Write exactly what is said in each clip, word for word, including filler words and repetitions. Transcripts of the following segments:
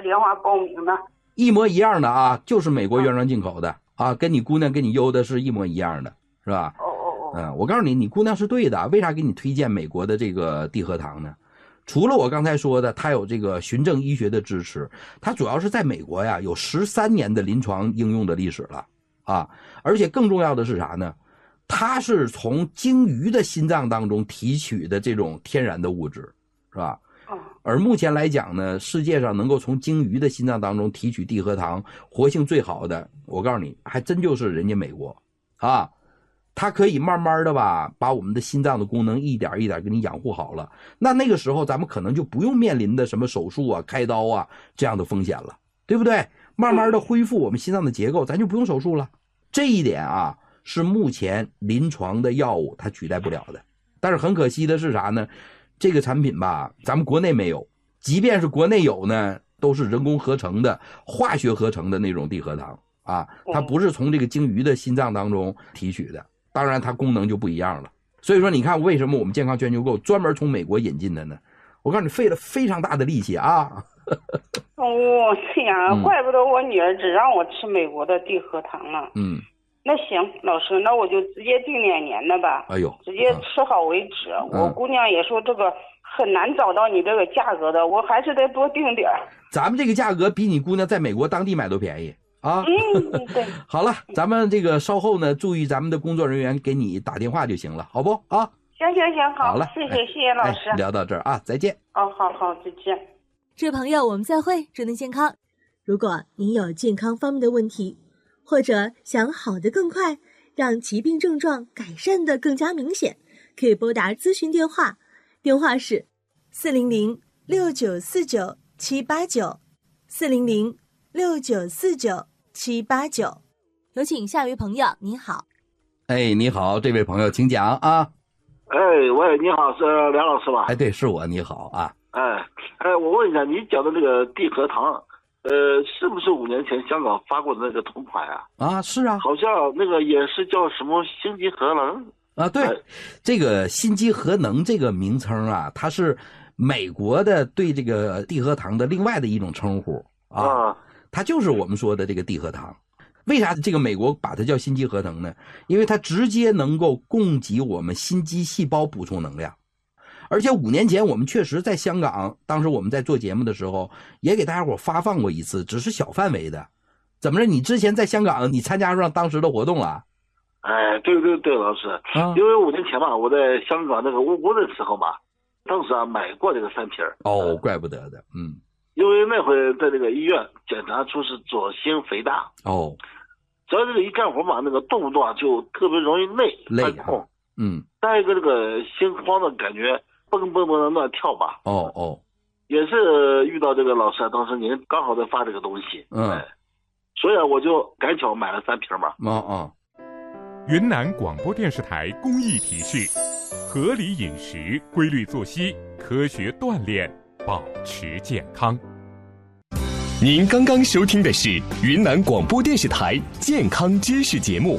电话报名呢？ 一模一样的啊，就是美国原装进口的啊，跟你姑娘跟你邮的是一模一样的，是吧？ 哦哦哦。 嗯，我告诉你，你姑娘是对的。为啥给你推荐美国的这个地核糖呢？除了我刚才说的，它有这个循证医学的支持，它主要是在美国呀有十三年的临床应用的历史了啊，而且更重要的是啥呢？它是从鲸鱼的心脏当中提取的这种天然的物质，是吧？而目前来讲呢，世界上能够从鲸鱼的心脏当中提取地核糖活性最好的，我告诉你，还真就是人家美国啊。它可以慢慢的吧，把我们的心脏的功能一点一点给你养护好了。那那个时候咱们可能就不用面临的什么手术啊、开刀啊这样的风险了，对不对？慢慢的恢复我们心脏的结构，咱就不用手术了。这一点啊，是目前临床的药物它取代不了的。但是很可惜的是啥呢？这个产品吧，咱们国内没有，即便是国内有呢，都是人工合成的、化学合成的那种地核糖啊，它不是从这个鲸鱼的心脏当中提取的。当然它功能就不一样了。所以说你看为什么我们健康全球购专门从美国引进的呢？我告诉你费了非常大的力气啊。 哦，这样、嗯、怪不得我女儿只让我吃美国的地核糖呢。 嗯， 那行，老师，那我就直接订两年的吧。 哎呦， 直接吃好为止、嗯、我姑娘也说这个很难找到你这个价格的，我还是得多订点。 咱们这个价格比你姑娘在美国当地买都便宜啊。 嗯，对。 好了，咱们这个稍后呢，注意咱们的工作人员给你打电话就行了，好不啊？ 行行行，好， 好了， 谢谢、哎、谢谢老师、 哎。聊到这儿啊，再见。 哦，好好，再见。 这位朋友，我们再会，祝您健康。如果您有健康方面的问题，或者想好得更快，让疾病症状改善得更加明显，可以拨打咨询电话，电话是四零零六九四九七八九，四零零六九四九七八九。有请下一位朋友，你好。 哎，你好，这位朋友，请讲啊。 哎，喂，你好，是梁老师吧？ 哎，对，是我，你好啊。 哎，哎，我问一下，你讲的那个地核糖，呃，是不是五年前香港发过的那个同款啊？ 啊，是啊， 好像那个也是叫什么心肌核能啊？对，哎、这个心肌核能这个名称啊，它是美国的对这个地核糖的另外的一种称呼啊，啊它就是我们说的这个地核糖。为啥这个美国把它叫心肌核能呢？因为它直接能够供给我们心肌细胞补充能量。而且五年前我们确实在香港，当时我们在做节目的时候也给大家伙发放过一次，只是小范围的。怎么着，你之前在香港你参加上当时的活动了？ 哎，对对对，老师、啊、因为五年前嘛，我在香港那个务工的时候嘛，当时啊买过这个三瓶。 哦，怪不得的。嗯， 因为那会在这个医院检查出是左心肥大。 哦， 只要这个一干活嘛，那个动不动啊就特别容易累累痛。 嗯， 再一个这个心慌的感觉，蹦蹦蹦的乱跳吧。 哦哦， 也是遇到这个老师，当时您刚好在发这个东西。 嗯， 哎、所以我就赶巧买了三瓶嘛。 哦哦。 云南广播电视台公益提示：合理饮食、规律作息、科学锻炼，保持健康。 您刚刚收听的是云南广播电视台健康知识节目。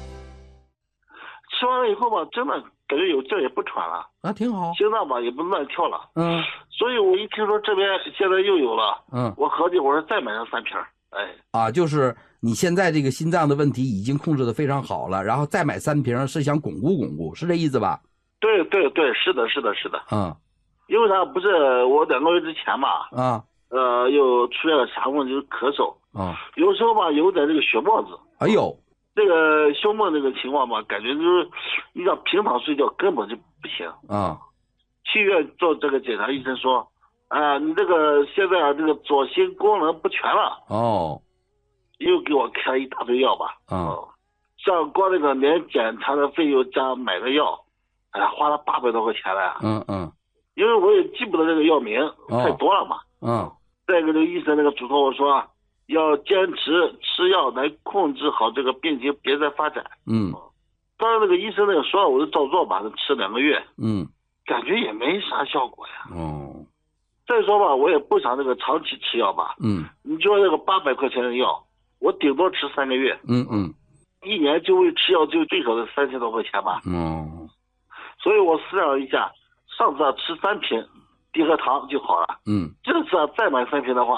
吃完了以后吧，真的感觉有劲儿，也不喘了啊，挺好。 心脏吧也不乱跳了。 嗯， 所以我一听说这边现在又有了， 嗯， 我合计我说再买上三瓶。哎， 啊，就是你现在这个心脏的问题已经控制得非常好了，然后再买三瓶是想巩固巩固，是这意思吧？ 对对对，是的，是的，是的。 嗯， 因为啥？不是我两个月之前嘛， 啊， 呃，又出现了啥问题？就是咳嗽。 啊， 有时候吧，有点这个血沫子。 哎呦。 这个胸闷这个情况吧，感觉就是你想平躺睡觉根本就不行啊。 去医院做这个检查，医生说，啊、呃，你这个现在啊，这个左心功能不全了。 哦。 又给我开了一大堆药吧。 啊、 嗯。像光那个连检查的费用加买个药，哎、呃，花了八百多块钱了。 嗯嗯。 因为我也记不得这个药名， 哦、 太多了嘛。 嗯。 再一个，这个医生那个嘱托我说。要坚持吃药来控制好这个病情，别再发展。 嗯， 当然那个医生那个说，我就照做吧，吃两个月。 嗯， 感觉也没啥效果呀。 哦。 再说吧，我也不想这个长期吃药吧。 嗯。 你就说那个八百块钱的药，我顶多吃三个月。 嗯嗯。 一年就为吃药就最少的三千多块钱吧。 哦。 所以我思量了一下，上次啊吃三瓶地核糖就好了。 嗯。 这次啊再买三瓶的话。